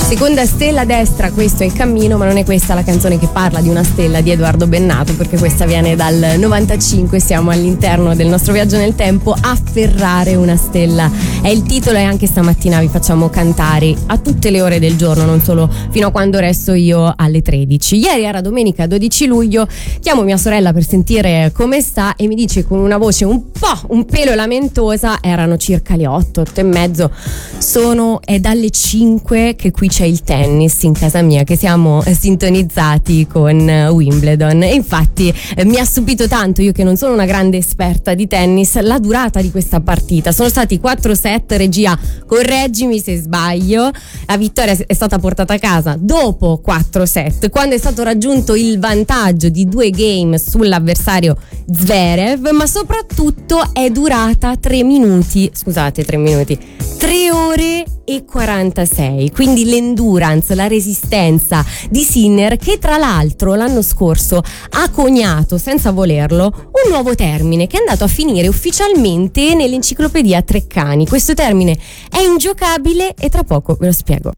Seconda stella a destra, questo è il cammino, ma non è questa la canzone che parla di una stella di Edoardo Bennato, perché questa viene dal 95, siamo all'interno del nostro viaggio nel tempo. Afferrare una stella è il titolo, e anche stamattina vi facciamo cantare a tutte le ore del giorno, non solo fino a quando resto io alle 13. Ieri era domenica 12 luglio, chiamo mia sorella per sentire come sta e mi dice con una voce un pelo lamentosa, erano circa le 8 e mezzo, è dalle 5 che qui c'è il tennis in casa mia, che siamo sintonizzati con Wimbledon, e infatti mi ha stupito tanto, io che non sono una grande esperta di tennis, la durata di questa partita. Sono stati 4 set, regia correggimi se sbaglio, la vittoria è stata portata a casa dopo 4 set, quando è stato raggiunto il vantaggio di 2 game sull'avversario Zverev, ma soprattutto è durata 3 ore e 46, quindi l'endurance, la resistenza di Sinner, che tra l'altro l'anno scorso ha coniato senza volerlo un nuovo termine che è andato a finire ufficialmente nell'enciclopedia Treccani. Questo termine è ingiocabile e tra poco ve lo spiego.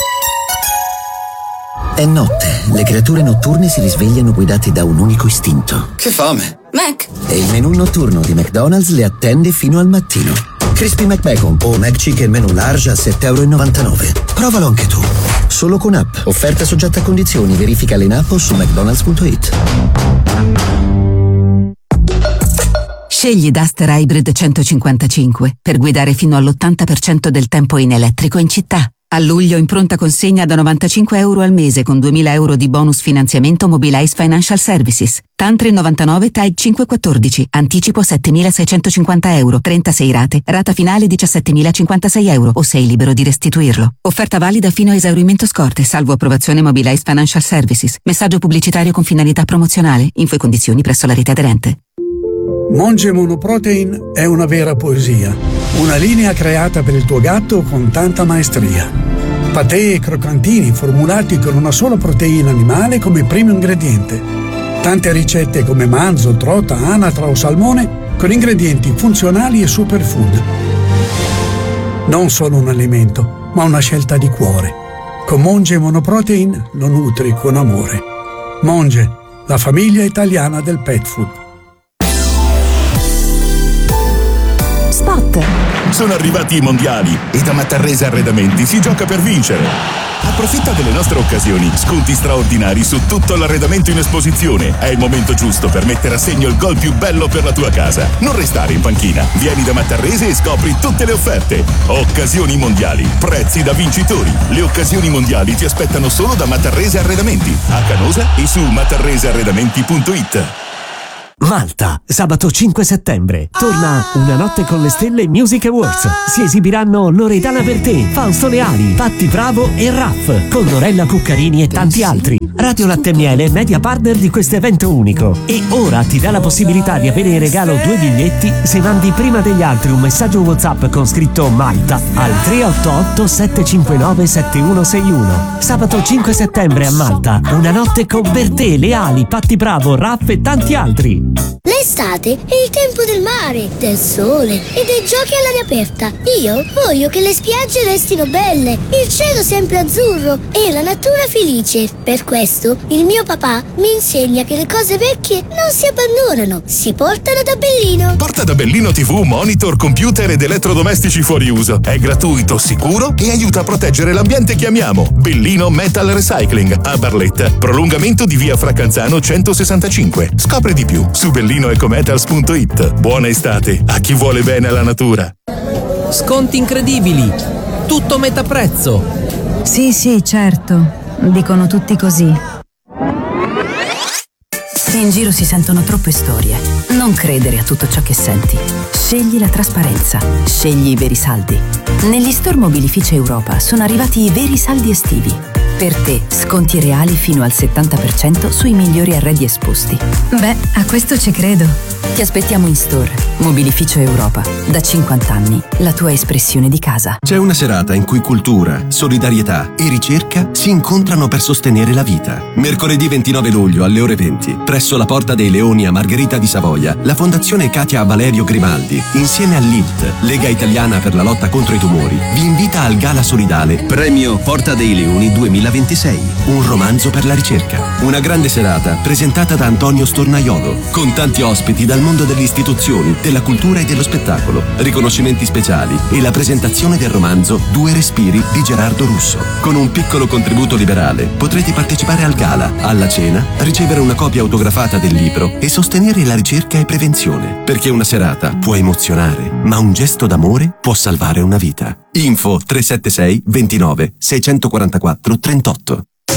È notte, le creature notturne si risvegliano guidate da un unico istinto. Che fame! Mac! E il menù notturno di McDonald's le attende fino al mattino. Crispy McBacon o McChicken menù large a €7,99. Provalo anche tu. Solo con app. Offerta soggetta a condizioni. Verifica in app o su mcdonalds.it. Scegli Duster Hybrid 155 per guidare fino all'80% del tempo in elettrico in città. A luglio in pronta consegna da €95 al mese con €2.000 di bonus finanziamento Mobilize Financial Services. TAN 399 TAG 514. Anticipo €7.650. 36 rate. Rata finale €17.056 o sei libero di restituirlo. Offerta valida fino a esaurimento scorte, salvo approvazione Mobilize Financial Services. Messaggio pubblicitario con finalità promozionale. Info e condizioni presso la rete aderente. Monge Monoprotein è una vera poesia. Una linea creata per il tuo gatto con tanta maestria. Patè e croccantini formulati con una sola proteina animale come primo ingrediente. Tante ricette come manzo, trota, anatra o salmone con ingredienti funzionali e superfood. Non solo un alimento, ma una scelta di cuore. Con Monge Monoprotein lo nutri con amore. Monge, la famiglia italiana del pet food. Spot. Sono arrivati i mondiali e da Mattarrese Arredamenti si gioca per vincere. Approfitta delle nostre occasioni, sconti straordinari su tutto l'arredamento in esposizione. È il momento giusto per mettere a segno il gol più bello per la tua casa. Non restare in panchina. Vieni da Mattarrese e scopri tutte le offerte. Occasioni mondiali, prezzi da vincitori. Le occasioni mondiali ti aspettano solo da Mattarrese Arredamenti, a Canosa e su mattarresearredamenti.it. Malta, sabato 5 settembre. Torna Una notte con le stelle Music Awards. Si esibiranno Loredana Bertè, Fausto Leali, Patti Bravo e Raff, con Lorella Cuccarini e tanti altri. Radio Latte e Miele, media partner di questo evento unico. E ora ti dà la possibilità di avere in regalo 2 biglietti se mandi prima degli altri un messaggio WhatsApp con scritto Malta al 388 759 7161. Sabato 5 settembre a Malta. Una notte con Bertè, Leali, Patti Bravo, Raff e tanti altri. L'estate è il tempo del mare, del sole e dei giochi all'aria aperta. Io voglio che le spiagge restino belle, il cielo sempre azzurro e la natura felice. Per questo il mio papà mi insegna che le cose vecchie non si abbandonano, si portano da Bellino. Porta da Bellino TV, monitor, computer ed elettrodomestici fuori uso. È gratuito, sicuro e aiuta a proteggere l'ambiente che amiamo. Bellino Metal Recycling a Barletta. Prolungamento di via Fracanzano 165. Scopri di più su bellinoecometals.it. Buona estate a chi vuole bene alla natura. Sconti incredibili, tutto metà prezzo. Sì, certo, dicono tutti così. In giro si sentono troppe storie. Non credere a tutto ciò che senti. Scegli la trasparenza. Scegli i veri saldi. Negli store Mobilificio Europa sono arrivati i veri saldi estivi. Per te, sconti reali fino al 70% sui migliori arredi esposti. Beh, a questo ci credo. Ti aspettiamo in store. Mobilificio Europa. Da 50 anni, la tua espressione di casa. C'è una serata in cui cultura, solidarietà e ricerca si incontrano per sostenere la vita. Mercoledì 29 luglio alle ore 20, presso la Porta dei Leoni a Margherita di Savoia, la Fondazione Katia Valerio Grimaldi, insieme all'ILT, Lega Italiana per la lotta contro i tumori, vi invita al Gala Solidale Premio Porta dei Leoni 2026, un romanzo per la ricerca. Una grande serata presentata da Antonio Stornaiolo, con tanti ospiti dal mondo delle istituzioni, della cultura e dello spettacolo, riconoscimenti speciali e la presentazione del romanzo Due respiri di Gerardo Russo. Con un piccolo contributo liberale potrete partecipare al gala, alla cena, ricevere una copia autografata del libro e sostenere la ricerca e prevenzione, perché una serata può emozionare, ma un gesto d'amore può salvare una vita. Info 376 29 644 38.